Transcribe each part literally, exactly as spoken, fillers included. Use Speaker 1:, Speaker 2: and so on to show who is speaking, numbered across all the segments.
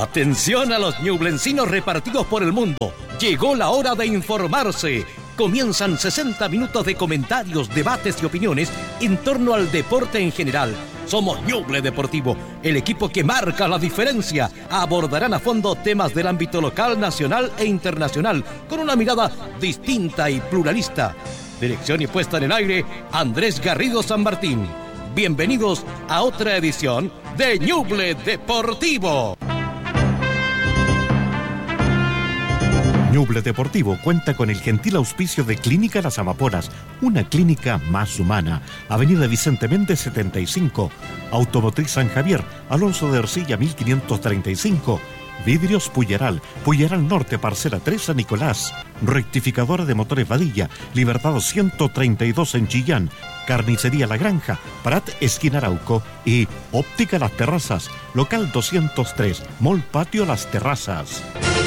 Speaker 1: Atención a los ñublencinos repartidos por el mundo. Llegó la hora de informarse. Comienzan sesenta minutos de comentarios, debates y opiniones en torno al deporte en general. Somos Ñuble Deportivo, el equipo que marca la diferencia. Abordarán a fondo temas del ámbito local, nacional e internacional, con una mirada distinta y pluralista. Dirección y puesta en el aire, Andrés Garrido San Martín. Bienvenidos a otra edición de Ñuble Deportivo.
Speaker 2: Ñuble Deportivo cuenta con el gentil auspicio de Clínica Las Amapolas, una clínica más humana. Avenida Vicente Méndez setenta y cinco, Automotriz San Javier, Alonso de Ercilla mil quinientos treinta y cinco, Vidrios Puyeral, Puyeral Norte, Parcela tres, San Nicolás, Rectificadora de Motores Vadilla, Libertad ciento treinta y dos en Chillán, Carnicería La Granja, Prat Esquina Arauco y Óptica Las Terrazas, Local doscientos tres, Mall Patio Las Terrazas.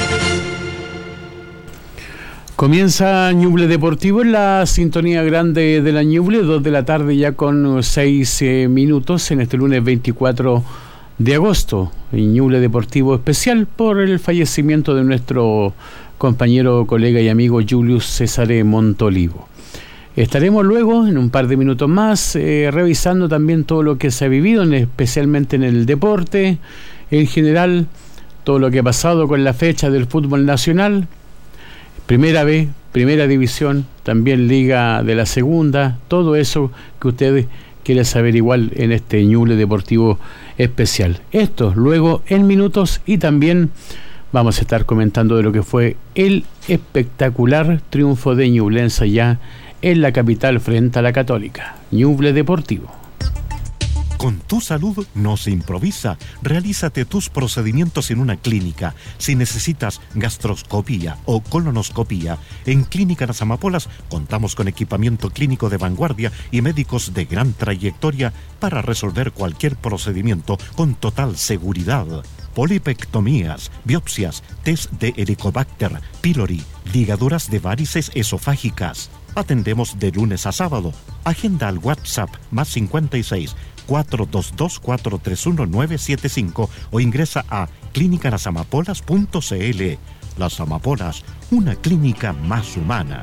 Speaker 3: Comienza Ñuble Deportivo en la sintonía grande de la Ñuble, dos de la tarde ya con seis eh, minutos en este lunes veinticuatro de agosto. Ñuble Deportivo especial por el fallecimiento de nuestro compañero, colega y amigo Julius César Montolivo. Estaremos luego, en un par de minutos más, eh, revisando también todo lo que se ha vivido, en, especialmente en el deporte, en general, todo lo que ha pasado con la fecha del fútbol nacional. Primera B, Primera División, también Liga de la Segunda, todo eso que usted quiere saber igual en este Ñuble Deportivo especial. Esto luego en minutos, y también vamos a estar comentando de lo que fue el espectacular triunfo de Ñublense ya en la capital frente a la Católica. Ñuble Deportivo.
Speaker 2: Con tu salud no se improvisa. Realízate tus procedimientos en una clínica. Si necesitas gastroscopía o colonoscopía, en Clínica Las Amapolas contamos con equipamiento clínico de vanguardia y médicos de gran trayectoria para resolver cualquier procedimiento con total seguridad. Polipectomías, biopsias, test de Helicobacter pylori, ligaduras de varices esofágicas. Atendemos de lunes a sábado. Agenda al WhatsApp más cincuenta y seis, cuatro dos dos, cuatro tres uno, nueve siete cinco o ingresa a clínica las amapolas punto c l. Las Amapolas, una clínica más humana.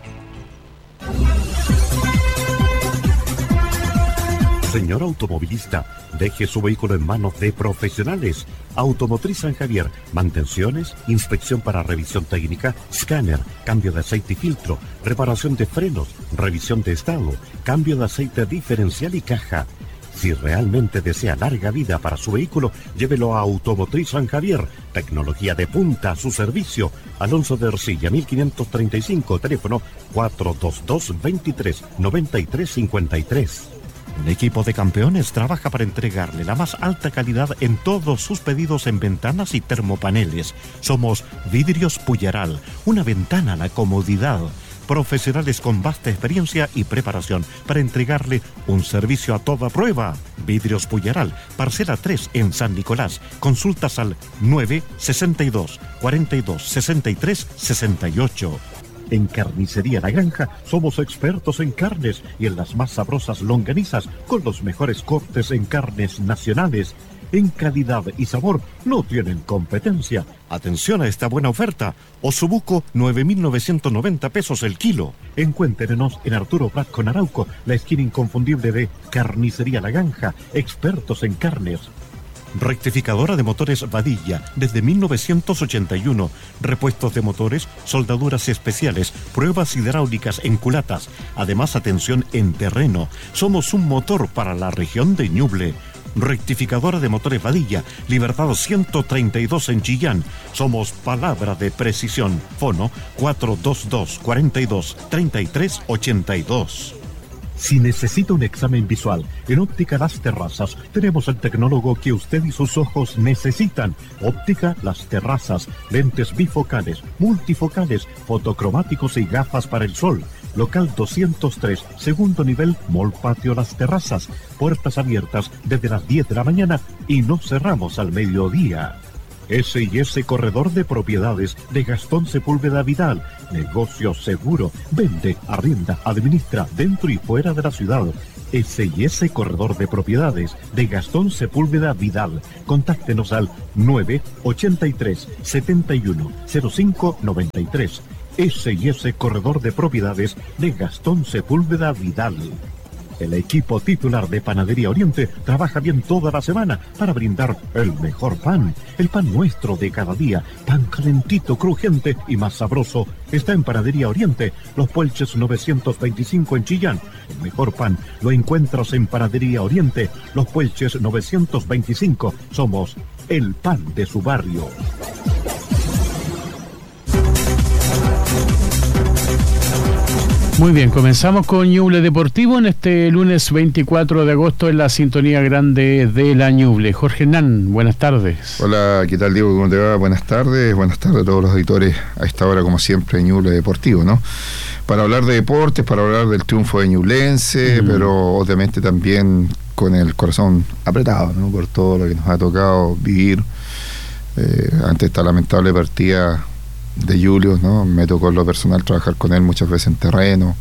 Speaker 2: Señor automovilista, deje su vehículo en manos de profesionales. Automotriz San Javier, mantenciones, inspección para revisión técnica, escáner, cambio de aceite y filtro, reparación de frenos, revisión de estado, cambio de aceite diferencial y caja. Si realmente desea larga vida para su vehículo, llévelo a Automotriz San Javier. Tecnología de punta a su servicio. Alonso de Ercilla mil quinientos treinta y cinco, teléfono cuatro dos dos, veintitrés, noventa y tres cincuenta y tres. Un equipo de campeones trabaja para entregarle la más alta calidad en todos sus pedidos en ventanas y termopaneles. Somos Vidrios Puyeral, una ventana a la comodidad. Profesionales con vasta experiencia y preparación para entregarle un servicio a toda prueba. Vidrios Puyeral, Parcela tres en San Nicolás. Consultas al nueve sesenta y dos, cuarenta y dos, sesenta y tres, sesenta y ocho. En Carnicería La Granja somos expertos en carnes y en las más sabrosas longanizas con los mejores cortes en carnes nacionales. En calidad y sabor no tienen competencia. Atención a esta buena oferta. Osobuco, nueve mil novecientos noventa pesos el kilo. Encuéntrenos en Arturo Prat con Arauco, la esquina inconfundible de Carnicería La Granja, expertos en carnes. Rectificadora de motores Vadilla, desde mil novecientos ochenta y uno. Repuestos de motores, soldaduras especiales, pruebas hidráulicas en culatas. Además, atención en terreno. Somos un motor para la región de Ñuble. Rectificadora de motores Vadilla, Libertad ciento treinta y dos en Chillán. Somos palabra de precisión. Fono cuatro dos dos, cuarenta y dos, treinta y tres, ochenta y dos. Si necesita un examen visual, en Óptica Las Terrazas tenemos el tecnólogo que usted y sus ojos necesitan. Óptica Las Terrazas, lentes bifocales, multifocales, fotocromáticos y gafas para el sol. Local doscientos tres, segundo nivel, Mall Patio Las Terrazas. Puertas abiertas desde las diez de la mañana y no cerramos al mediodía. ese y ese Corredor de Propiedades de Gastón Sepúlveda Vidal. Negocio seguro. Vende, arrienda, administra dentro y fuera de la ciudad. S y S Corredor de Propiedades de Gastón Sepúlveda Vidal. Contáctenos al nueve ochenta y tres, setenta y uno, cero cinco noventa y tres. S y S Corredor de Propiedades de Gastón Sepúlveda Vidal. El equipo titular de Panadería Oriente trabaja bien toda la semana para brindar el mejor pan. El pan nuestro de cada día, pan calentito, crujiente y más sabroso, está en Panadería Oriente, Los Puelches novecientos veinticinco en Chillán. El mejor pan lo encuentras en Panadería Oriente, Los Puelches novecientos veinticinco. Somos el pan de su barrio.
Speaker 3: Muy bien, comenzamos con Ñuble Deportivo en este lunes veinticuatro de agosto en la sintonía grande de la Ñuble. Jorge Hernán, buenas tardes.
Speaker 4: Hola, ¿qué tal, Diego? ¿Cómo te va? Buenas tardes, buenas tardes a todos los auditores a esta hora, como siempre, Ñuble Deportivo, ¿no? Para hablar de deportes, para hablar del triunfo de Ñublense, mm. pero obviamente también con el corazón apretado, ¿no? Por todo lo que nos ha tocado vivir eh, ante esta lamentable partida de Julio, ¿no? Me tocó en lo personal trabajar con él muchas veces en terreno.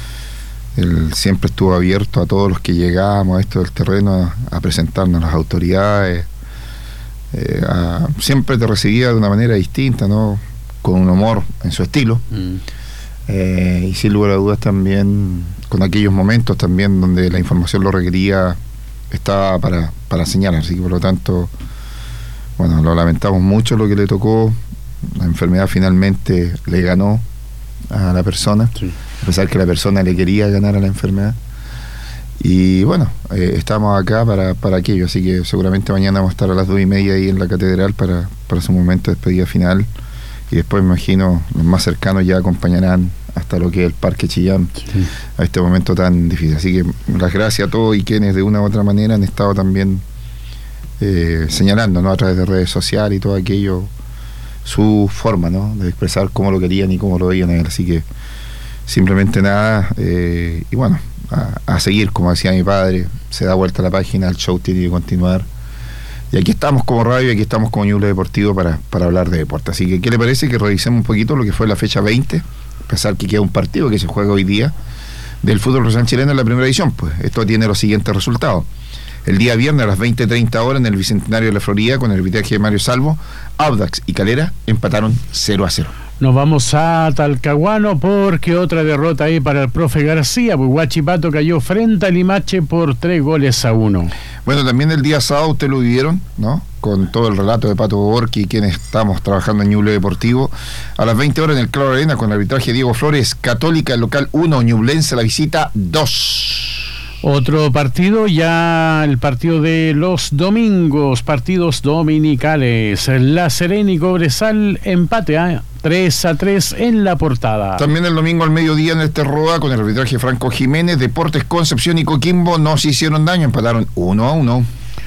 Speaker 4: Él siempre estuvo abierto a todos los que llegábamos a esto del terreno a, a presentarnos a las autoridades. Eh, a, siempre te recibía de una manera distinta, ¿no? Con un humor en su estilo. Mm. Eh, y sin lugar a dudas también con aquellos momentos también donde la información lo requería, estaba para, para señalar. Así que por lo tanto, bueno, lo lamentamos mucho lo que le tocó. La enfermedad finalmente le ganó a la persona, sí. A pesar que la persona le quería ganar a la enfermedad. Y bueno, eh, estamos acá para, para aquello, así que seguramente mañana vamos a estar a las dos y media ahí en la catedral para, para su momento de despedida final. Y después me imagino los más cercanos ya acompañarán hasta lo que es el Parque Chillán, sí. A este momento tan difícil. Así que las gracias a todos y quienes de una u otra manera han estado también eh, señalando, ¿no? A través de redes sociales y todo aquello, su forma, ¿no? De expresar cómo lo querían y cómo lo veían a él. Así que simplemente nada, eh, y bueno, a, a seguir, como decía mi padre, se da vuelta la página, el show tiene que continuar. Y aquí estamos como radio y aquí estamos como Ñuble Deportivo para, para hablar de deporte. Así que, ¿qué le parece que revisemos un poquito lo que fue la fecha veinte? A pesar que queda un partido que se juega hoy día del fútbol profesional chileno en la primera edición. Pues esto tiene los siguientes resultados. El día viernes a las veinte treinta horas en el Bicentenario de la Florida, con el arbitraje de Mario Salvo, Audax y Calera empataron cero a cero.
Speaker 3: Nos vamos a Talcahuano porque otra derrota ahí para el profe García. Pues Huachipato cayó frente a Limache por tres goles a uno.
Speaker 4: Bueno, también el día sábado ustedes lo vivieron, ¿no? Con todo el relato de Pato Borghi y quienes estamos trabajando en Ñuble Deportivo. A las veinte horas en el Claro Arena, con el arbitraje de Diego Flores, Católica, el local uno, Ñublense, la visita dos.
Speaker 3: Otro partido, ya el partido de los domingos, partidos dominicales. La Serena y Cobresal empate a tres a tres en la Portada.
Speaker 4: También el domingo al mediodía en el Terroa, con el arbitraje Franco Jiménez, Deportes Concepción y Coquimbo no se hicieron daño, empataron uno a uno.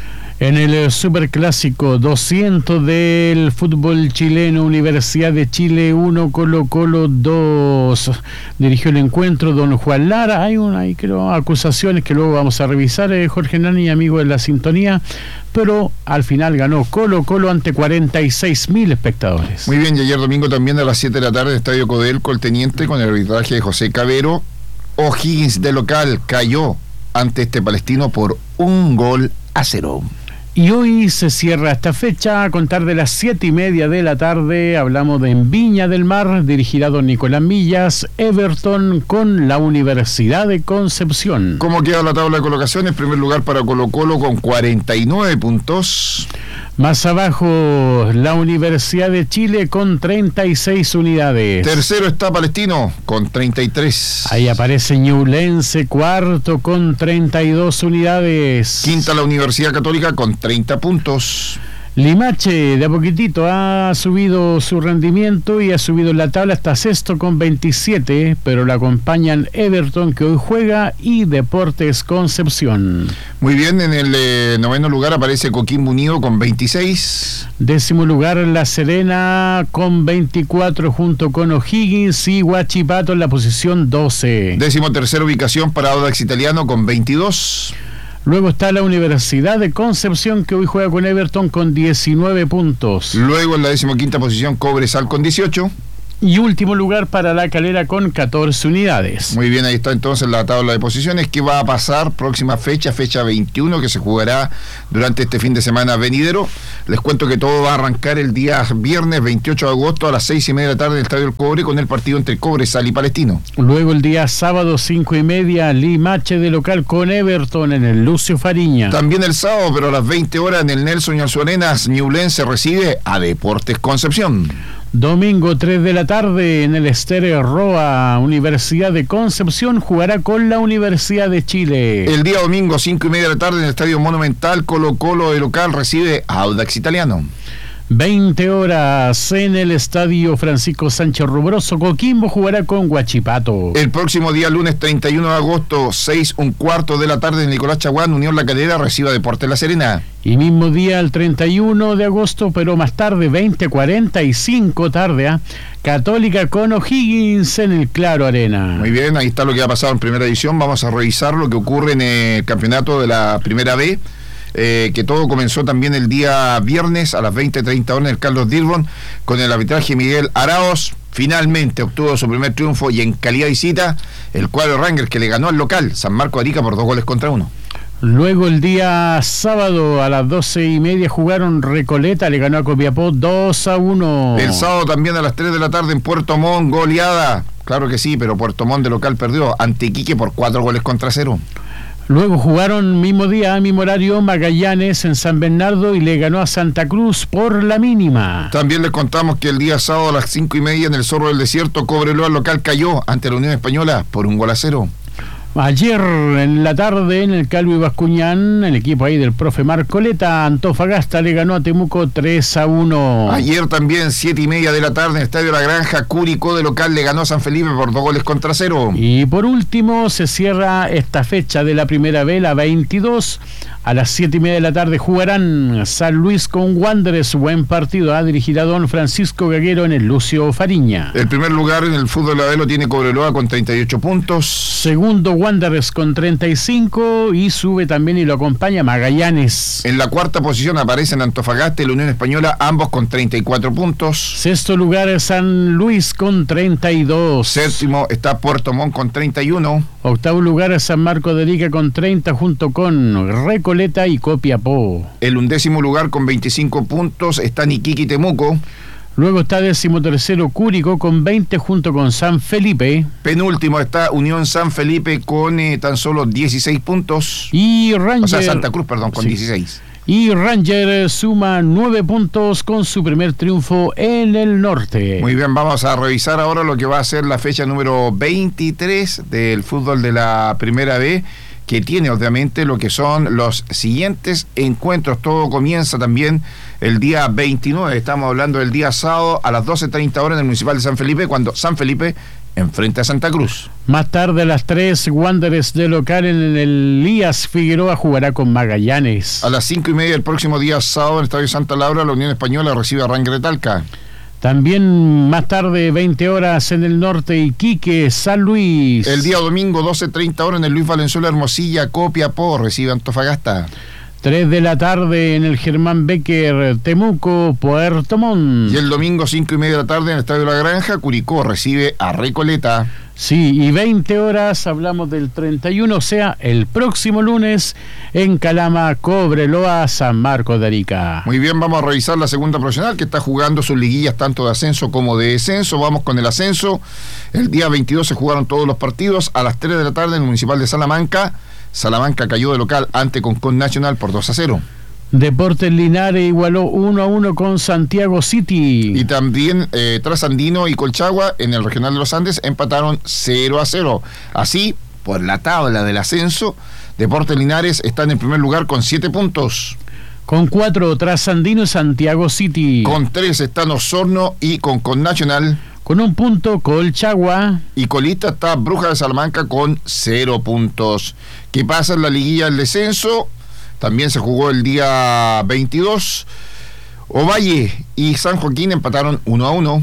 Speaker 3: En el Superclásico doscientos del fútbol chileno, Universidad de Chile uno, Colo Colo dos. Dirigió el encuentro don Juan Lara. Hay una, hay creo, acusaciones que luego vamos a revisar, eh, Jorge Nani, amigo de la sintonía, pero al final ganó Colo Colo ante cuarenta y seis mil espectadores.
Speaker 4: Muy bien, y ayer domingo también a las siete de la tarde en el Estadio Codelco, el Teniente, con el arbitraje de José Cabero, O'Higgins de local cayó ante este palestino por un gol a cero.
Speaker 3: Y hoy se cierra esta fecha a contar de las siete y media de la tarde. Hablamos de en Viña del Mar, dirigirá don Nicolás Millas, Everton con la Universidad de Concepción.
Speaker 4: ¿Cómo queda la tabla de colocaciones? Primer lugar para Colo Colo con cuarenta y nueve puntos.
Speaker 3: Más abajo, la Universidad de Chile con treinta y seis unidades.
Speaker 4: Tercero está Palestino con treinta y tres.
Speaker 3: Ahí aparece Ñublense, cuarto con treinta y dos unidades.
Speaker 4: Quinta la Universidad Católica con treinta puntos.
Speaker 3: Limache de a poquitito ha subido su rendimiento y ha subido en la tabla hasta sexto con veintisiete, pero la acompañan Everton, que hoy juega, y Deportes Concepción.
Speaker 4: Muy bien, en el eh, noveno lugar aparece Coquimbo Unido con veintiséis.
Speaker 3: Décimo lugar La Serena con veinticuatro, junto con O'Higgins y Huachipato en la posición doce.
Speaker 4: Décimo tercera ubicación para Audax Italiano con veintidós.
Speaker 3: Luego está la Universidad de Concepción, que hoy juega con Everton con diecinueve puntos.
Speaker 4: Luego en la decimoquinta posición Cobresal con dieciocho.
Speaker 3: Y último lugar para La Calera con catorce unidades.
Speaker 4: Muy bien, ahí está entonces la tabla de posiciones. ¿Qué va a pasar? Próxima fecha, fecha veintiuno, que se jugará durante este fin de semana venidero. Les cuento que todo va a arrancar el día viernes veintiocho de agosto a las seis y media de la tarde en el Estadio del Cobre, con el partido entre Cobresal y Palestino.
Speaker 3: Luego el día sábado cinco y media, Limache de local con Everton en el Lucio Fariña.
Speaker 4: También el sábado, pero a las veinte horas en el Nelson Alzo Arenas, Ñublense recibe a Deportes Concepción.
Speaker 3: Domingo tres de la tarde en el Estéreo Roa, Universidad de Concepción jugará con la Universidad de Chile.
Speaker 4: El día domingo cinco y media de la tarde en el Estadio Monumental, Colo Colo de local recibe a Audax Italiano.
Speaker 3: veinte horas en el Estadio Francisco Sánchez Rubroso, Coquimbo jugará con Huachipato.
Speaker 4: El próximo día lunes treinta y uno de agosto, seis un cuarto de la tarde en Nicolás Chaguán, Unión La Calera recibe a Deportes La Serena.
Speaker 3: Y mismo día el treinta y uno de agosto, pero más tarde, veinte cuarenta y cinco tarde, ¿eh? Católica con O'Higgins en el Claro Arena.
Speaker 4: Muy bien, ahí está lo que ha pasado en primera edición. Vamos a revisar lo que ocurre en el campeonato de la Primera B. Eh, que todo comenzó también el día viernes a las veinte treinta horas en el Carlos Dilbon, con el arbitraje Miguel Araos. Finalmente obtuvo su primer triunfo y en calidad de visita el cuadro Rangers, que le ganó al local San Marco de Arica por dos goles contra uno.
Speaker 3: Luego el día sábado a las doce y media jugaron Recoleta, le ganó a Copiapó dos a uno.
Speaker 4: El sábado también a las tres de la tarde en Puerto Montt, goleada, claro que sí, pero Puerto Montt de local perdió ante Iquique por cuatro goles contra cero.
Speaker 3: Luego jugaron mismo día, mismo horario, Magallanes en San Bernardo y le ganó a Santa Cruz por la mínima.
Speaker 4: También les contamos que el día sábado a las cinco y media en el Zorro del Desierto, Cobreloa local cayó ante la Unión Española por un gol a cero.
Speaker 3: Ayer en la tarde en el Calvo y Bascuñán, el equipo ahí del profe Marcoleta, Antofagasta le ganó a Temuco tres a uno.
Speaker 4: Ayer también, siete y media de la tarde en el Estadio La Granja, Curicó de local le ganó a San Felipe por dos goles contra cero.
Speaker 3: Y por último se cierra esta fecha de la Primera B, la veintidós. A las siete y media de la tarde jugarán San Luis con Wanderers. Buen partido, ¿eh? Dirigirá don Francisco Gaguero en el Lucio Fariña.
Speaker 4: El primer lugar en el fútbol de lo tiene Cobreloa con treinta y ocho puntos.
Speaker 3: Segundo Wanderers con treinta y cinco y sube también y lo acompaña Magallanes.
Speaker 4: En la cuarta posición aparecen Antofagasta y la Unión Española, ambos con treinta y cuatro puntos.
Speaker 3: Sexto lugar San Luis con treinta y dos.
Speaker 4: Séptimo está Puerto Montt con treinta y uno.
Speaker 3: Octavo lugar San Marco de Arica con treinta junto con Recoleta y Copiapó.
Speaker 4: El undécimo lugar con veinticinco puntos está Iquique y Temuco.
Speaker 3: Luego está decimotercero Curicó con veinte junto con San Felipe.
Speaker 4: Penúltimo está Unión San Felipe con eh, tan solo dieciséis puntos.
Speaker 3: Y Ranger,
Speaker 4: o sea, Santa Cruz, perdón, con sí. dieciséis.
Speaker 3: Y Ranger suma nueve puntos con su primer triunfo en el norte.
Speaker 4: Muy bien, vamos a revisar ahora lo que va a ser la fecha número veintitrés del fútbol de la Primera B, que tiene obviamente lo que son los siguientes encuentros. Todo comienza también el día veintinueve, estamos hablando del día sábado a las doce treinta horas en el Municipal de San Felipe, cuando San Felipe enfrenta a Santa Cruz.
Speaker 3: Más tarde a las tres, Wanderers de local en el Elías Figueroa jugará con Magallanes.
Speaker 4: A las cinco y media el próximo día sábado en el Estadio Santa Laura, la Unión Española recibe a Rangers de Talca.
Speaker 3: También más tarde, veinte horas en el norte, Iquique, San Luis.
Speaker 4: El día domingo, doce treinta horas en el Luis Valenzuela Hermosilla, Copiapó recibe a Antofagasta.
Speaker 3: tres de la tarde en el Germán Becker, Temuco, Puerto Montt.
Speaker 4: Y el domingo, cinco y media de la tarde en el Estadio La Granja, Curicó recibe a Recoleta.
Speaker 3: Sí, y veinte horas, hablamos del treinta y uno, o sea, el próximo lunes en Calama, Cobreloa, San Marcos de Arica.
Speaker 4: Muy bien, vamos a revisar la segunda profesional, que está jugando sus liguillas tanto de ascenso como de descenso. Vamos con el ascenso. El día veintidós se jugaron todos los partidos. A las tres de la tarde en el Municipal de Salamanca, Salamanca cayó de local ante Concón Nacional por dos a cero.
Speaker 3: Deportes Linares igualó uno a uno con Santiago City.
Speaker 4: Y también eh, Trasandino y Colchagua en el Regional de los Andes empataron cero a cero. Así, por la tabla del ascenso, Deportes Linares está en el primer lugar con siete puntos.
Speaker 3: Con cuatro, Trasandino y Santiago City.
Speaker 4: Con tres están Osorno y Concón Nacional.
Speaker 3: Con un punto, Colchagua.
Speaker 4: Y colista está Brujas de Salamanca con cero puntos. ¿Qué pasa en la liguilla del descenso? También se jugó el día veintidós. Ovalle y San Joaquín empataron uno a uno.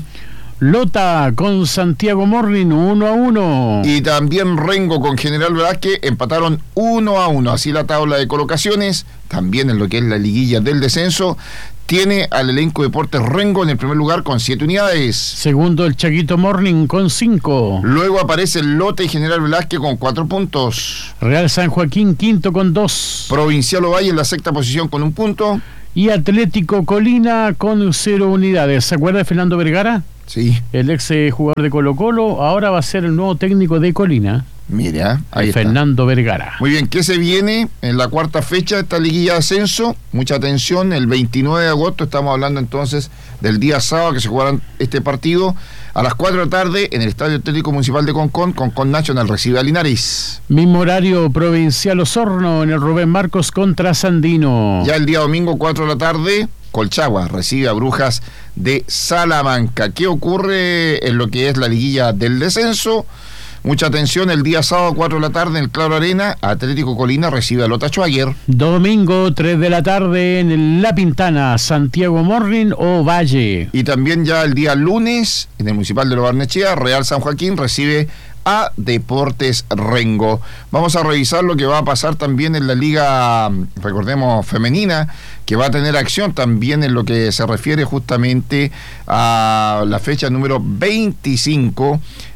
Speaker 3: Lota con Santiago Morning uno a uno.
Speaker 4: Y también Rengo con General Velázquez empataron uno a uno. Así la tabla de colocaciones. También en lo que es la liguilla del descenso. tiene al elenco Deportes Rengo en el primer lugar con siete unidades.
Speaker 3: Segundo el Chaquito Morning con cinco.
Speaker 4: Luego aparece el Lote y General Velázquez con cuatro puntos.
Speaker 3: Real San Joaquín quinto con dos.
Speaker 4: Provincial Ovalle en la sexta posición con un punto.
Speaker 3: Y Atlético Colina con cero unidades. ¿Se acuerda de Fernando Vergara?
Speaker 4: Sí.
Speaker 3: El ex jugador de Colo Colo, ahora va a ser el nuevo técnico de Colina.
Speaker 4: Mira, ahí
Speaker 3: Fernando
Speaker 4: está.
Speaker 3: Vergara.
Speaker 4: Muy bien, ¿qué se viene en la cuarta fecha de esta liguilla de ascenso? Mucha atención, el veintinueve de agosto, estamos hablando entonces del día sábado que se jugará este partido a las cuatro de la tarde en el Estadio Atlético Municipal de Concón. Concón Nacional recibe a Linares.
Speaker 3: Mismo horario, Provincial Osorno en el Rubén Marcos contra Sandino.
Speaker 4: Ya el día domingo, cuatro de la tarde, Colchagua recibe a Brujas de Salamanca. ¿Qué ocurre en lo que es la liguilla del descenso? Mucha atención, el día sábado, cuatro de la tarde, en el Claro Arena, Atlético Colina recibe a Lota Schwager.
Speaker 3: Domingo, tres de la tarde, en el La Pintana, Santiago Morning o Valle.
Speaker 4: Y también ya el día lunes, en el Municipal de Lo Barnechea, Real San Joaquín recibe a Deportes Rengo. Vamos a revisar lo que va a pasar también en la liga, recordemos, femenina, que va a tener acción también en lo que se refiere justamente a la fecha número veinticinco,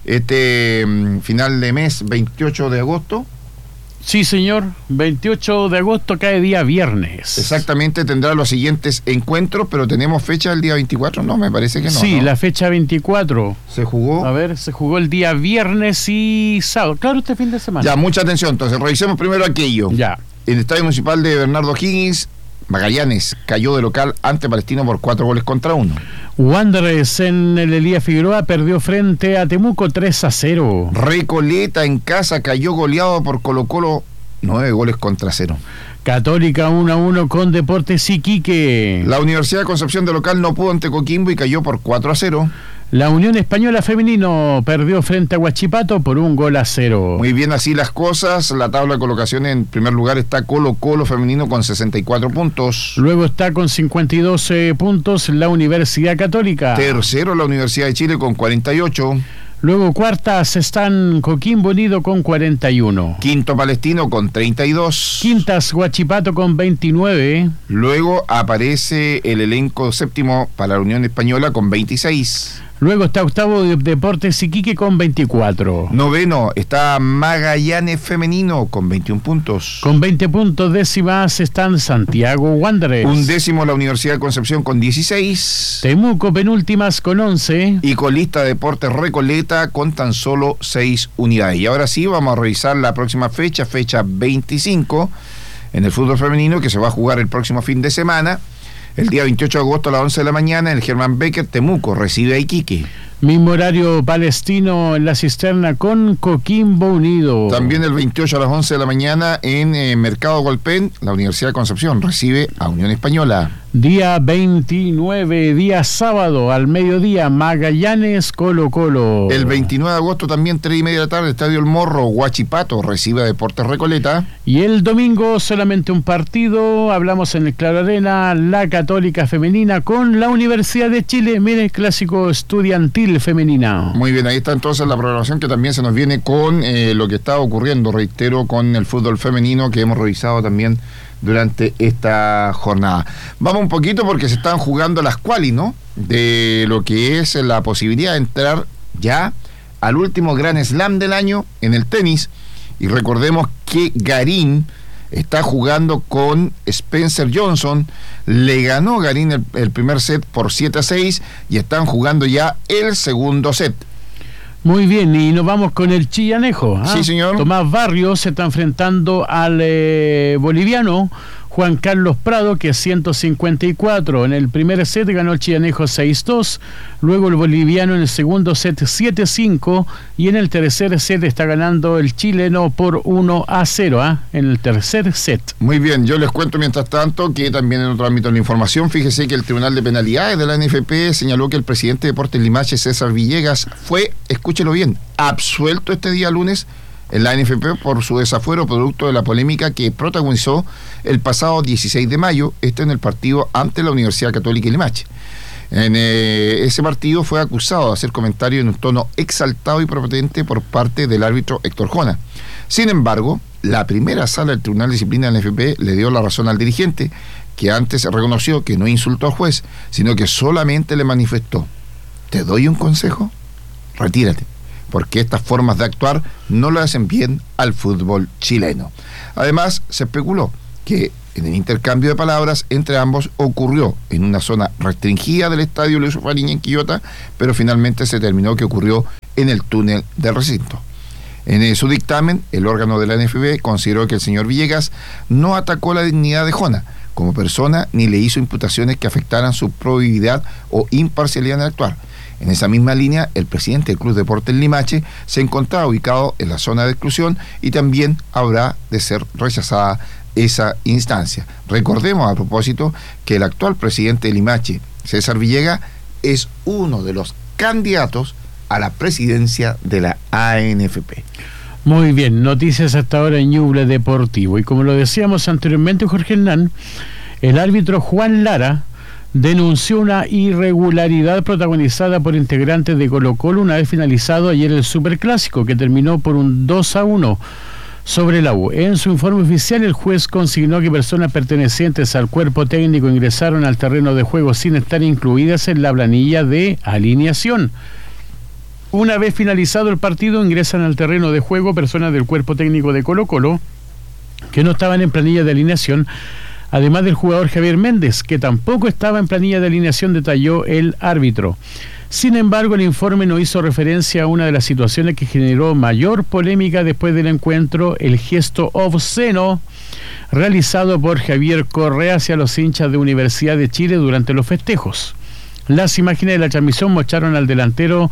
Speaker 4: este final de mes, veintiocho de agosto.
Speaker 3: Sí, señor, veintiocho de agosto cae día viernes.
Speaker 4: Exactamente, tendrá los siguientes encuentros, pero tenemos fecha el día veinticuatro, no, me parece que no.
Speaker 3: Sí,
Speaker 4: ¿no?
Speaker 3: la fecha veinticuatro.
Speaker 4: Se jugó.
Speaker 3: A ver, se jugó el día viernes y sábado. Claro, este fin de semana.
Speaker 4: Ya, mucha atención, entonces, revisemos primero aquello.
Speaker 3: Ya.
Speaker 4: En el Estadio Municipal de Bernardo Higgins, Magallanes cayó de local ante Palestino por cuatro goles contra uno.
Speaker 3: Wanderers en el Elías Figueroa perdió frente a Temuco tres a cero.
Speaker 4: Recoleta en casa cayó goleado por Colo Colo nueve goles contra cero.
Speaker 3: Católica uno a uno con Deportes Iquique.
Speaker 4: La Universidad de Concepción de local no pudo ante Coquimbo y cayó por cuatro a cero.
Speaker 3: La Unión Española Femenino perdió frente a Huachipato por un gol a cero.
Speaker 4: Muy bien, así las cosas. La tabla de colocación, en primer lugar está Colo Colo Femenino con sesenta y cuatro puntos.
Speaker 3: Luego está con cincuenta y dos eh, puntos la Universidad Católica.
Speaker 4: Tercero la Universidad de Chile con cuarenta y ocho.
Speaker 3: Luego cuartas están Coquimbo Unido con cuarenta y uno.
Speaker 4: Quinto Palestino con treinta y dos.
Speaker 3: Quintas Huachipato con veintinueve.
Speaker 4: Luego aparece el elenco séptimo para la Unión Española con veintiséis.
Speaker 3: Luego está octavo de Deportes Iquique con veinticuatro.
Speaker 4: Noveno está Magallanes Femenino con veintiún puntos.
Speaker 3: Con veinte puntos décimas están Santiago Wanderers.
Speaker 4: Un décimo la Universidad de Concepción con dieciséis.
Speaker 3: Temuco penúltimas con once.
Speaker 4: Y colista Deportes Recoleta con tan solo seis unidades. Y ahora sí vamos a revisar la próxima fecha, fecha veinticinco, en el fútbol femenino, que se va a jugar el próximo fin de semana. El día veintiocho de agosto a las once de la mañana, en el Germán Becker, Temuco recibe a Iquique.
Speaker 3: Mismo horario Palestino en la Cisterna con Coquimbo Unido.
Speaker 4: También el veintiocho a las once de la mañana en eh, Mercado Golpén, la Universidad de Concepción recibe a Unión Española.
Speaker 3: Día veintinueve, día sábado, al mediodía, Magallanes Colo Colo.
Speaker 4: El veintinueve de agosto también, tres y media de la tarde, Estadio El Morro, Huachipato recibe a Deportes Recoleta.
Speaker 3: Y el domingo solamente un partido, hablamos en el Claro Arena, la Católica Femenina con la Universidad de Chile, mire, clásico estudiantil femenina.
Speaker 4: Muy bien, ahí está entonces la programación que también se nos viene con eh, lo que está ocurriendo, reitero, con el fútbol femenino que hemos revisado también durante esta jornada. Vamos un poquito porque se están jugando las quali, ¿no? De lo que es la posibilidad de entrar ya al último Grand Slam del año en el tenis. Y recordemos que Garín está jugando con Spencer Johnson. Le ganó Garín el, el primer set por siete a seis y están jugando ya el segundo set.
Speaker 3: Muy bien, y nos vamos con el chillanejo. ¿Ah?
Speaker 4: Sí, señor.
Speaker 3: Tomás Barrios se está enfrentando al eh, boliviano Juan Carlos Prado, que es ciento cincuenta y cuatro. En el primer set ganó el chillanejo seis dos, luego el boliviano en el segundo set siete cinco, y en el tercer set está ganando el chileno por uno a cero, ¿ah? En el tercer set.
Speaker 4: Muy bien, yo les cuento mientras tanto que también en otro ámbito de la información, fíjese que el Tribunal de Penalidades de la N F P señaló que el presidente de Deportes Limache, César Villegas, fue, escúchelo bien, absuelto este día lunes en la N F P por su desafuero producto de la polémica que protagonizó el pasado dieciséis de mayo, este en el partido ante la Universidad Católica de Limache. En eh, ese partido fue acusado de hacer comentarios en un tono exaltado y prepotente por parte del árbitro Héctor Jona. Sin embargo, la primera sala del Tribunal de Disciplina de la N F P le dio la razón al dirigente, que antes reconoció que no insultó al juez, sino que solamente le manifestó: te doy un consejo, retírate, porque estas formas de actuar no le hacen bien al fútbol chileno. Además, se especuló que en el intercambio de palabras entre ambos ocurrió en una zona restringida del estadio Luis Fariña en Quillota, pero finalmente se terminó que ocurrió en el túnel del recinto. En su dictamen, el órgano de la N F B consideró que el señor Villegas no atacó la dignidad de Jona como persona ni le hizo imputaciones que afectaran su probidad o imparcialidad en el actuar. En esa misma línea, el presidente del Club Deportes Limache se encontraba ubicado en la zona de exclusión y también habrá de ser rechazada esa instancia. Recordemos a propósito que el actual presidente de Limache, César Villegas, es uno de los candidatos a la presidencia de la A N F P.
Speaker 3: Muy bien, noticias hasta ahora en Ñuble Deportivo. Y como lo decíamos anteriormente, Jorge Hernán, el árbitro Juan Lara denunció una irregularidad protagonizada por integrantes de Colo-Colo una vez finalizado ayer el Superclásico, que terminó por un dos a uno sobre la U. En su informe oficial, el juez consignó que personas pertenecientes al cuerpo técnico ingresaron al terreno de juego sin estar incluidas en la planilla de alineación. Una vez finalizado el partido, ingresan al terreno de juego personas del cuerpo técnico de Colo-Colo que no estaban en planilla de alineación, además del jugador Javier Méndez, que tampoco estaba en planilla de alineación, detalló el árbitro. Sin embargo, el informe no hizo referencia a una de las situaciones que generó mayor polémica después del encuentro: el gesto obsceno realizado por Javier Correa hacia los hinchas de Universidad de Chile durante los festejos. Las imágenes de la transmisión mostraron al delantero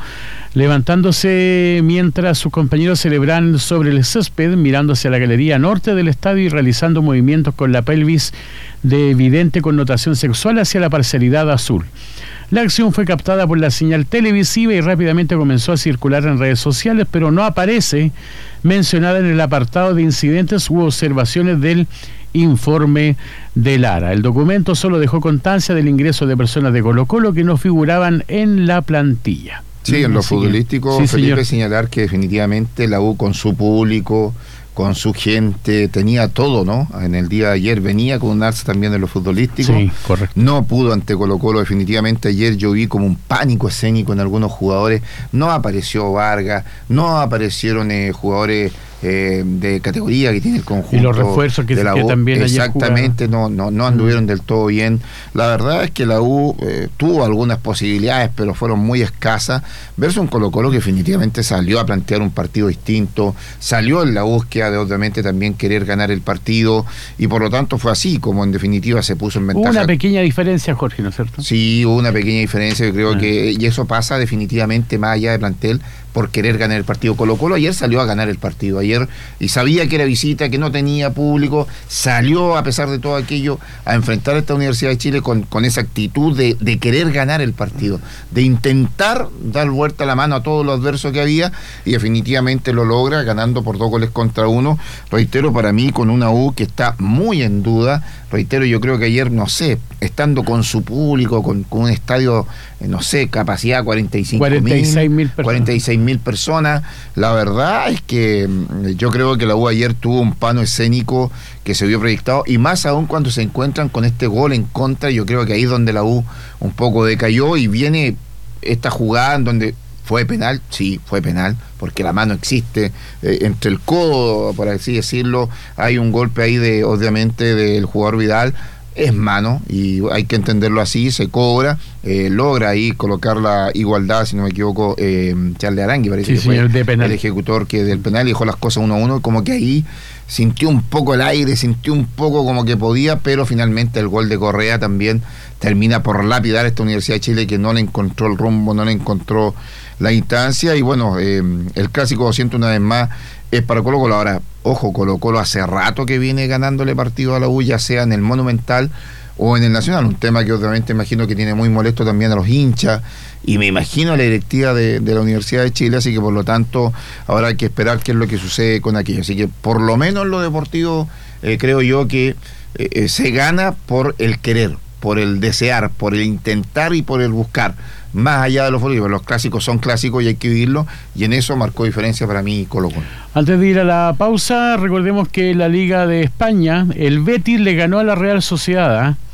Speaker 3: levantándose mientras sus compañeros celebran sobre el césped, mirando hacia la galería norte del estadio y realizando movimientos con la pelvis de evidente connotación sexual hacia la parcialidad azul. La acción fue captada por la señal televisiva y rápidamente comenzó a circular en redes sociales, pero no aparece mencionada en el apartado de incidentes u observaciones del informe de Lara. El documento solo dejó constancia del ingreso de personas de Colo-Colo que no figuraban en la plantilla.
Speaker 4: Sí, en lo
Speaker 3: Así
Speaker 4: futbolístico,
Speaker 3: que, sí,
Speaker 4: Felipe,
Speaker 3: señor.
Speaker 4: señalar que definitivamente la U con su público, con su gente, tenía todo, ¿no? En el día de ayer venía con un alza también de lo futbolístico.
Speaker 3: Sí, correcto.
Speaker 4: No pudo ante Colo-Colo, definitivamente ayer yo vi como un pánico escénico en algunos jugadores. No apareció Vargas, no aparecieron eh, jugadores eh, de categoría que tiene el conjunto.
Speaker 3: Y los refuerzos que,
Speaker 4: de la
Speaker 3: que
Speaker 4: U,
Speaker 3: también ayer
Speaker 4: exactamente, no, no, no anduvieron del todo bien. La verdad es que la U eh, tuvo algunas posibilidades, pero fueron muy escasas. Versus un Colo-Colo que definitivamente salió a plantear un partido distinto, salió en la búsqueda de obviamente también querer ganar el partido, y por lo tanto fue así como en definitiva se puso en ventaja.
Speaker 3: Hubo una pequeña diferencia, Jorge, ¿no es cierto?
Speaker 4: Sí, hubo una pequeña diferencia, yo creo
Speaker 3: Ah.
Speaker 4: que, y eso pasa definitivamente más allá de plantel, por querer ganar el partido. Colo-Colo ayer salió a ganar el partido, ayer, y sabía que era visita, que no tenía público, salió a pesar de todo aquello a enfrentar a esta Universidad de Chile con, con esa actitud de, de querer ganar el partido, de intentar dar vuelta la mano a todos los adversos que había, y definitivamente lo logra, ganando por dos goles contra uno. Reitero, para mí, con una U que está muy en duda. Reitero, yo creo que ayer, no sé, estando con su público, con, con un estadio, eh, no sé, capacidad cuarenta y cinco
Speaker 3: cuarenta y seis mil personas.
Speaker 4: cuarenta y seis mil personas. La verdad es que mm, yo creo que la U ayer tuvo un pano escénico que se vio proyectado, y más aún cuando se encuentran con este gol en contra. Yo creo que ahí es donde la U un poco decayó, y viene esta jugada en donde fue penal, sí, fue penal, porque la mano existe, eh, entre el codo, por así decirlo, hay un golpe ahí de, obviamente, del jugador Vidal, es mano, y hay que entenderlo así, se cobra, eh, logra ahí colocar la igualdad, si no me equivoco, eh, Charles Arangui, parece
Speaker 3: Sí,
Speaker 4: que fue
Speaker 3: señor, de penal.
Speaker 4: el ejecutor que del penal, y dejó las cosas uno a uno, como que ahí sintió un poco el aire, sintió un poco como que podía, pero finalmente el gol de Correa también termina por lapidar a esta Universidad de Chile, que no le encontró el rumbo, no le encontró la instancia. Y bueno, eh, el clásico doscientos una vez más es para Colo-Colo. Ahora, ojo, Colo-Colo hace rato que viene ganándole partido a la U, ya sea en el Monumental o en el Nacional, un tema que obviamente imagino que tiene muy molesto también a los hinchas, y me imagino a la directiva de, de la Universidad de Chile, así que por lo tanto ahora hay que esperar qué es lo que sucede con aquello. Así que por lo menos en lo deportivo eh, creo yo que eh, se gana por el querer, por el desear, por el intentar y por el buscar, más allá de los futbolistas. Los clásicos son clásicos y hay que vivirlo, y en eso marcó diferencia para mí Colo-Colo.
Speaker 3: Antes de ir a la pausa, recordemos que en la Liga de España, el Betis le ganó a la Real Sociedad, ¿eh?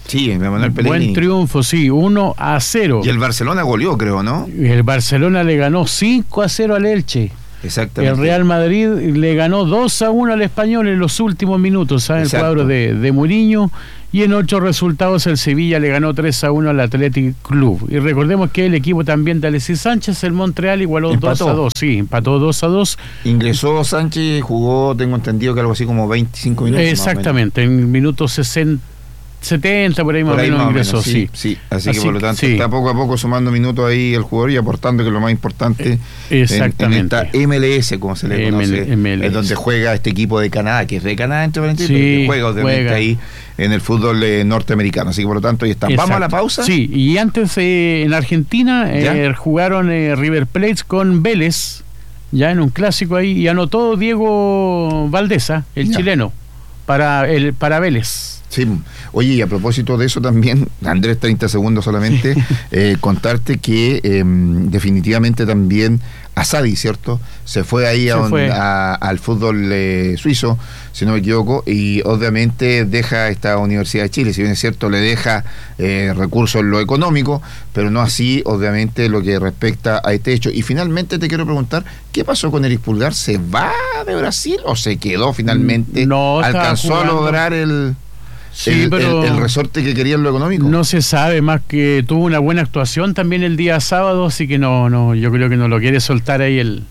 Speaker 4: Sí, Manuel Pellegrini.
Speaker 3: Buen triunfo, sí, uno a cero.
Speaker 4: Y el Barcelona goleó, creo, ¿no?
Speaker 3: El Barcelona le ganó cinco a cero al Elche.
Speaker 4: Exactamente.
Speaker 3: El Real Madrid le ganó dos a uno al Español en los últimos minutos, ¿sabes? El cuadro de, de Mourinho. Y en otros resultados el Sevilla le ganó tres a uno al Athletic Club. Y recordemos que el equipo también de Alexis Sánchez, el Montreal, igualó dos a dos. Sí, empató dos a dos.
Speaker 4: Ingresó Sánchez, jugó, tengo entendido que algo así como veinticinco minutos.
Speaker 3: Exactamente, en minutos sesenta. setenta por ahí más o menos ingresó, sí,
Speaker 4: sí. sí. Así, Así que por lo tanto sí. está poco a poco sumando minutos ahí el jugador y aportando, que es lo más importante
Speaker 3: Exactamente.
Speaker 4: En, en esta M L S, como se le conoce, M L S. Es donde juega este equipo de Canadá, que es de Canadá, entre paréntesis, sí, pero que juega obviamente juega. ahí en el fútbol eh, norteamericano. Así que por lo tanto ahí está. Exacto. Vamos a la pausa.
Speaker 3: Sí, y antes eh, en Argentina eh, jugaron eh, River Plate con Vélez, ya en un clásico ahí, y anotó Diego Valdesa, el ya. chileno, para el para Vélez.
Speaker 4: Sí, oye, y a propósito de eso también, Andrés, treinta segundos solamente, eh, contarte que eh, definitivamente también Asadi, ¿cierto? Se fue ahí Se a un, fue. A, al fútbol eh, suizo, si no me equivoco, y obviamente deja esta Universidad de Chile, si bien es cierto, le deja eh, recursos en lo económico, pero no así, obviamente, lo que respecta a este hecho. Y finalmente te quiero preguntar, ¿qué pasó con Eris Pulgar? ¿Se va de Brasil o se quedó finalmente?
Speaker 3: No,
Speaker 4: ¿Alcanzó a lograr el...
Speaker 3: Sí,
Speaker 4: el,
Speaker 3: pero
Speaker 4: el, el resorte que quería en lo económico?
Speaker 3: No se sabe, más que tuvo una buena actuación también el día sábado, así que no, no, yo creo que no lo quiere soltar ahí el,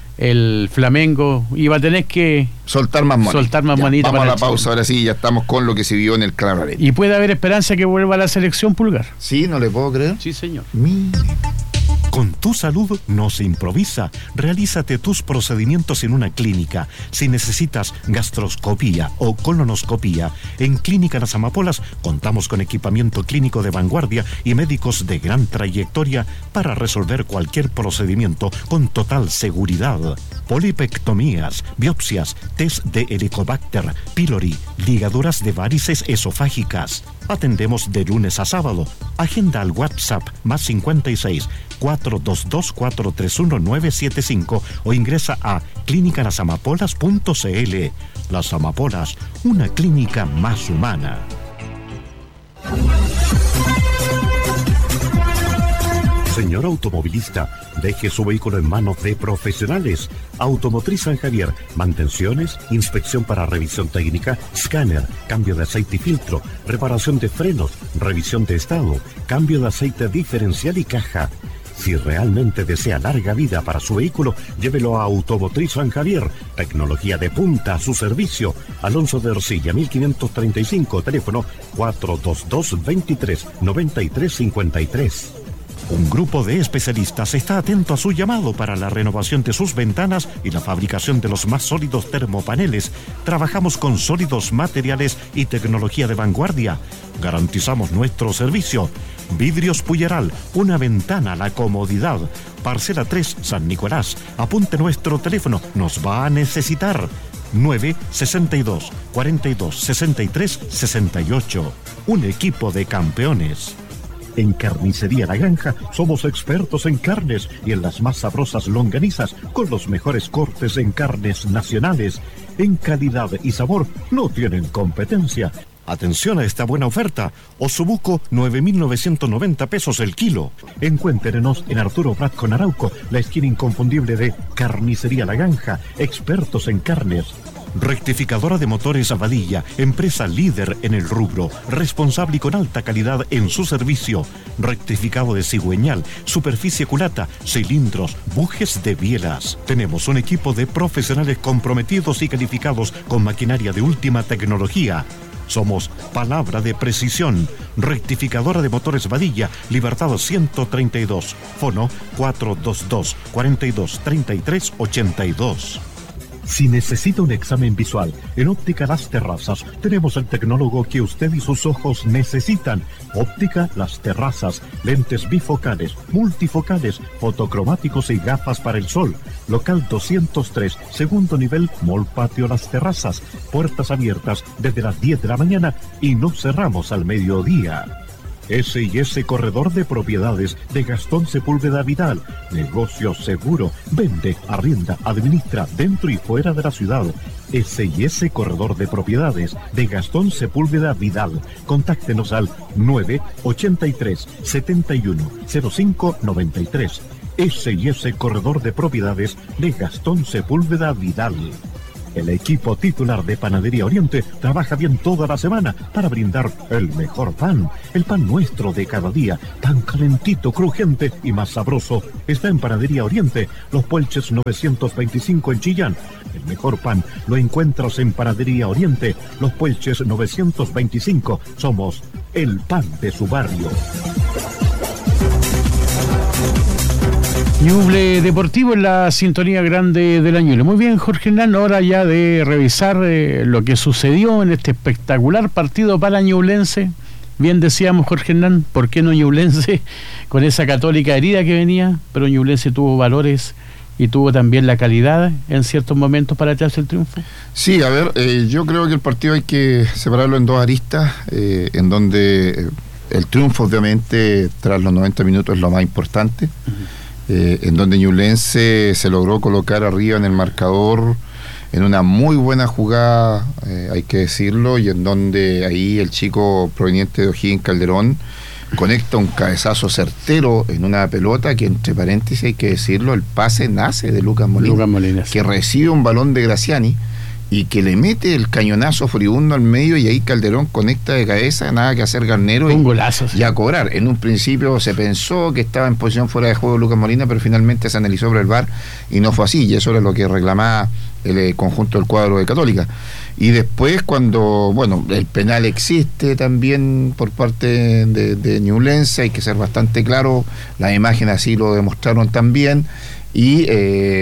Speaker 3: el Flamengo, y va a tener que
Speaker 4: soltar más money.
Speaker 3: soltar más manita.
Speaker 4: Vamos a la pausa, ahora sí, ya estamos con lo que se vio en el Claro Arena.
Speaker 3: Y puede haber esperanza que vuelva a la selección Pulgar.
Speaker 4: Sí, no le puedo creer.
Speaker 3: Sí, señor.
Speaker 4: Mire.
Speaker 1: Con tu salud no se improvisa. Realízate tus procedimientos en una clínica. Si necesitas gastroscopía o colonoscopía, en Clínica Las Amapolas contamos con equipamiento clínico de vanguardia y médicos de gran trayectoria para resolver cualquier procedimiento con total seguridad. Polipectomías, biopsias, test de Helicobacter pylori, ligaduras de varices esofágicas. Atendemos de lunes a sábado. Agenda al WhatsApp más cincuenta y seis, cuatro dos dos, cuatro tres uno, nueve siete cinco o ingresa a clínica las amapolas punto c l. Las Amapolas, una clínica más humana.
Speaker 2: Señor automovilista, deje su vehículo en manos de profesionales. Automotriz San Javier, mantenciones, inspección para revisión técnica, escáner, cambio de aceite y filtro, reparación de frenos, revisión de estado, cambio de aceite diferencial y caja. Si realmente desea larga vida para su vehículo, llévelo a Automotriz San Javier. Tecnología de punta a su servicio. Alonso de Ercilla, mil quinientos treinta y cinco, teléfono cuatro dos dos, veintitrés, noventa y tres cincuenta y tres.
Speaker 1: Un grupo de especialistas está atento a su llamado para la renovación de sus ventanas y la fabricación de los más sólidos termopaneles. Trabajamos con sólidos materiales y tecnología de vanguardia. Garantizamos nuestro servicio. Vidrios Puyeral, una ventana a la comodidad. Parcela tres, San Nicolás. Apunte nuestro teléfono, nos va a necesitar. nueve sesenta y dos, cuarenta y dos, sesenta y tres, sesenta y ocho. Un equipo de campeones. En Carnicería La Granja somos expertos en carnes y en las más sabrosas longanizas con los mejores cortes en carnes nacionales. En calidad y sabor no tienen competencia. Atención a esta buena oferta. Osobuco, nueve mil novecientos noventa pesos el kilo. Encuéntrenos en Arturo Prat con Arauco, la esquina inconfundible de Carnicería La Granja, expertos en carnes. Rectificadora de motores Abadilla, empresa líder en el rubro, responsable y con alta calidad en su servicio. Rectificado de cigüeñal, superficie culata, cilindros, bujes de bielas. Tenemos un equipo de profesionales comprometidos y calificados con maquinaria de última tecnología. Somos palabra de precisión. Rectificadora de motores Badilla, Libertad ciento treinta y dos. Fono cuatro dos dos, cuarenta y dos, treinta y tres, ochenta y dos. Si necesita un examen visual, en Óptica Las Terrazas tenemos el tecnólogo que usted y sus ojos necesitan. Óptica Las Terrazas, lentes bifocales, multifocales, fotocromáticos y gafas para el sol. Local doscientos tres, segundo nivel, Mall Patio Las Terrazas. Puertas abiertas desde las diez de la mañana y no cerramos al mediodía. S y S Corredor de Propiedades de Gastón Sepúlveda Vidal. Negocio seguro. Vende, arrienda, administra dentro y fuera de la ciudad.
Speaker 2: S y S Corredor de Propiedades de Gastón Sepúlveda Vidal. Contáctenos al nueve ochenta y tres, setenta y uno, cero cinco noventa y tres. S y S Corredor de Propiedades de Gastón Sepúlveda Vidal. El equipo titular de Panadería Oriente trabaja bien toda la semana para brindar el mejor pan. El pan nuestro de cada día, tan calentito, crujiente y más sabroso, está en Panadería Oriente, Los Puelches novecientos veinticinco en Chillán. El mejor pan lo encuentras en Panadería Oriente, Los Puelches novecientos veinticinco. Somos el pan de su barrio.
Speaker 3: Ñuble Deportivo en la sintonía grande del Ñuble. Muy bien, Jorge Hernán, hora ya de revisar eh, lo que sucedió en este espectacular partido para Ñublense. Bien decíamos, Jorge Hernán, ¿por qué no Ñublense? Con esa Católica herida que venía, pero Ñublense tuvo valores y tuvo también la calidad en ciertos momentos para echarse el triunfo.
Speaker 4: Sí, a ver, eh, yo creo que el partido hay que separarlo en dos aristas, eh, en donde eh, el triunfo obviamente tras los noventa minutos es lo más importante. Uh-huh. Eh, en donde Ñublense se logró colocar arriba en el marcador en una muy buena jugada, eh, hay que decirlo, y en donde ahí el chico proveniente de O'Higgins, Calderón, conecta un cabezazo certero en una pelota que, entre paréntesis, hay que decirlo, el pase nace de Lucas Molina,
Speaker 3: Lucas Molina,
Speaker 4: que recibe un balón de Graciani y que le mete el cañonazo furibundo al medio, y ahí Calderón conecta de cabeza, nada que hacer Garnero,
Speaker 3: un
Speaker 4: y,
Speaker 3: golazo, sí.
Speaker 4: y a cobrar. En un principio se pensó que estaba en posición fuera de juego Lucas Molina, pero finalmente se analizó por el V A R y no fue así, y eso era lo que reclamaba el eh, conjunto del cuadro de Católica. Y después, cuando, bueno, el penal existe también por parte de, de Ñublense, hay que ser bastante claro, las imágenes así lo demostraron también. Y eh,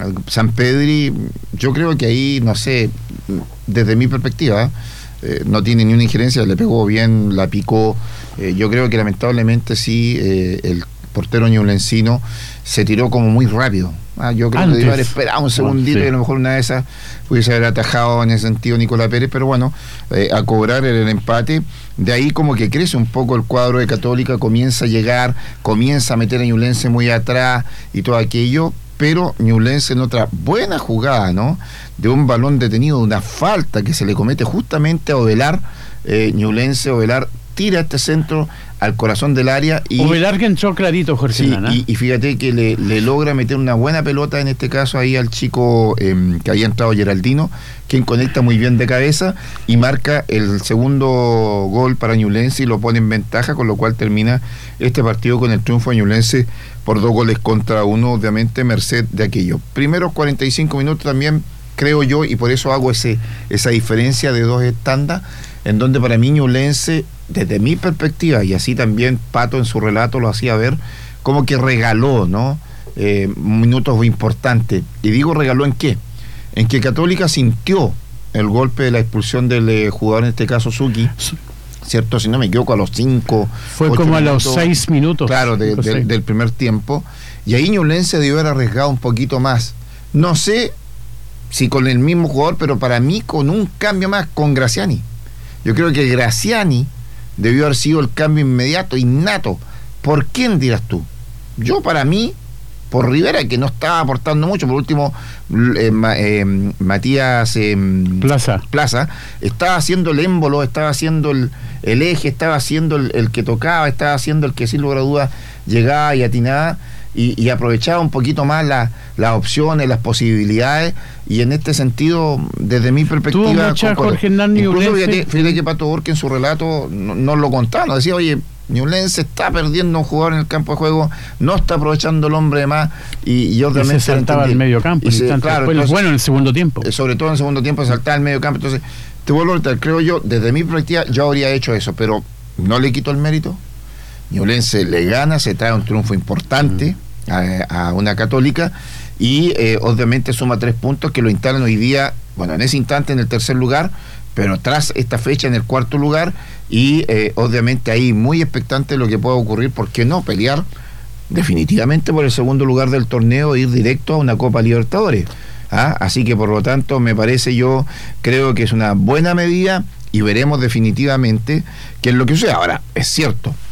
Speaker 4: Sampedri, yo creo que ahí, no sé, desde mi perspectiva, eh, no tiene ni una injerencia, le pegó bien, la picó. Eh, yo creo que lamentablemente sí, eh, el portero ñublencino se tiró como muy rápido. Ah, yo creo Antes. que debe haber esperado un segundito, sí. Y a lo mejor una de esas pudiese haber atajado en ese sentido Nicolás Pérez, pero bueno, eh, a cobrar el, el empate. De ahí como que crece un poco el cuadro de Católica, comienza a llegar, comienza a meter a Ñublense muy atrás y todo aquello, pero Ñublense en otra buena jugada, ¿no? De un balón detenido, de una falta que se le comete justamente a Ovelar, eh, Ñublense, Ovelar tira este centro al corazón del área y
Speaker 3: Ovelar que entró clarito, Jorge.
Speaker 4: Sí, y, y fíjate que le, le logra meter una buena pelota, en este caso ahí al chico eh, que había entrado, Geraldino, quien conecta muy bien de cabeza y marca el segundo gol para Ñublense y lo pone en ventaja, con lo cual termina este partido con el triunfo de Ñublense por dos goles contra uno, obviamente merced de aquello. Primeros cuarenta y cinco minutos también, creo yo, y por eso hago ese esa diferencia de dos tandas, en donde para mí Ñublense, desde mi perspectiva, y así también Pato en su relato lo hacía ver, como que regaló, ¿no? Eh, minutos importantes. Y digo regaló ¿en qué? En que Católica sintió el golpe de la expulsión del eh, jugador, en este caso Suki, ¿cierto? Si no me equivoco, a los cinco.
Speaker 3: Fue como a los seis minutos.
Speaker 4: Claro, de, de, seis. del primer tiempo. Y ahí Ñublense debió haber arriesgado un poquito más. No sé si con el mismo jugador, pero para mí con un cambio más, con Graciani. Yo creo que Graciani debió haber sido el cambio inmediato, innato. ¿Por quién dirás tú? Yo, para mí, por Rivera, que no estaba aportando mucho. Por último, eh, eh, Matías eh,
Speaker 3: Plaza.
Speaker 4: Plaza estaba haciendo el émbolo, estaba haciendo el, el eje, estaba haciendo el, el que tocaba, estaba haciendo el que sin lugar a dudas llegaba y atinaba, y, y aprovechaba un poquito más las la opciones, las posibilidades, y en este sentido, desde mi perspectiva,
Speaker 3: tuvo mucha Jorge Hernán
Speaker 4: incluso fíjate, fíjate que Pato Borque en su relato nos no lo contaba, nos decía, oye, Ñublense está perdiendo un jugador en el campo de juego, no está aprovechando el hombre de más, y, y obviamente
Speaker 3: y se saltaba al medio campo,
Speaker 4: y se, claro,
Speaker 3: después, bueno, en el segundo tiempo,
Speaker 4: sobre todo en el segundo tiempo saltaba al medio campo. Entonces te vuelvo a repetir, creo yo, desde mi perspectiva yo habría hecho eso, pero no le quito el mérito. Ñublense le gana, se trae un triunfo importante mm. a, a una Católica, y eh, obviamente suma tres puntos que lo instalan hoy día, bueno, en ese instante en el tercer lugar, pero tras esta fecha en el cuarto lugar, y eh, obviamente ahí muy expectante lo que pueda ocurrir, ¿por qué no? Pelear definitivamente por el segundo lugar del torneo e ir directo a una Copa Libertadores. ¿Ah? Así que por lo tanto me parece, yo creo que es una buena medida, y veremos definitivamente qué es lo que sucede. Ahora, es cierto,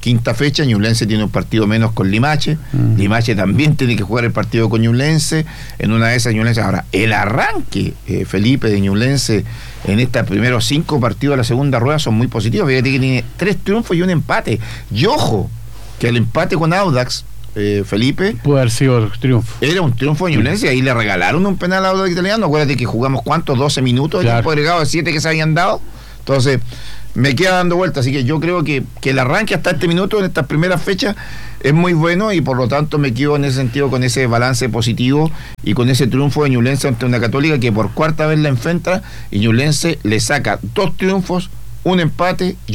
Speaker 4: quinta fecha. Ñublense tiene un partido menos con Limache. Uh-huh. Limache también tiene que jugar el partido con Ñublense. En una de esas Ñublense. Ahora, el arranque, eh, Felipe, de Ñublense en estos primeros cinco partidos de la segunda rueda son muy positivos. Fíjate que tiene tres triunfos y un empate. Y ojo, que el empate con Audax, eh, Felipe,
Speaker 3: puede haber sido triunfo.
Speaker 4: Era un triunfo de Ñublense, y ahí le regalaron un penal a Audax Italiano. Acuérdate que jugamos cuántos, doce minutos, claro, el tiempo agregado de siete que se habían dado. Entonces, me queda dando vuelta, así que yo creo que, que el arranque hasta este minuto, en estas primeras fechas, es muy bueno, y por lo tanto me quedo en ese sentido con ese balance positivo y con ese triunfo de Ñublense ante una Católica que por cuarta vez la enfrenta, y Ñublense le saca dos triunfos, un empate y